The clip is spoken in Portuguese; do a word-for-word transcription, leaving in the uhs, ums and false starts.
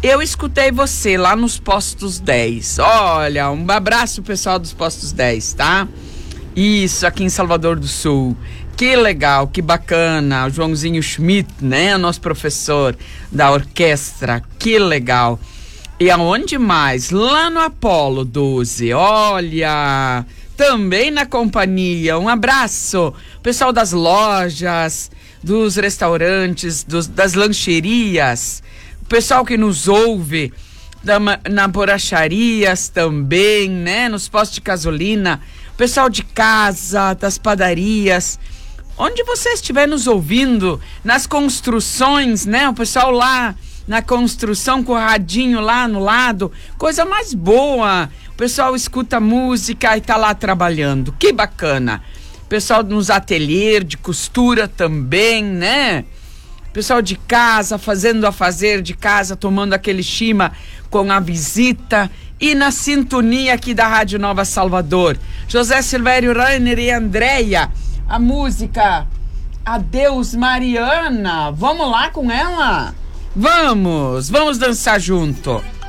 Eu escutei você lá nos Postos dez. Olha, um abraço pessoal dos Postos dez, tá? Isso, aqui em Salvador do Sul. Que legal, que bacana. O Joãozinho Schmidt, né? Nosso professor da orquestra. Que legal. E aonde mais? Lá no Apolo doze. Olha, também na companhia. Um abraço. Pessoal das lojas, dos restaurantes, dos, das lancherias. O pessoal que nos ouve da, na borracharias também, né? Nos postos de gasolina. O pessoal de casa, das padarias. Onde você estiver nos ouvindo, nas construções, né? O pessoal lá na construção com o radinho lá no lado, coisa mais boa. O pessoal escuta música e tá lá trabalhando. Que bacana. O pessoal nos ateliês de costura também, né? Pessoal de casa, fazendo a fazer de casa, tomando aquele chima com a visita. E na sintonia aqui da Rádio Nova Salvador, José Silvério Rainer e Andréia, a música Adeus Mariana. Vamos lá com ela? Vamos, vamos dançar junto.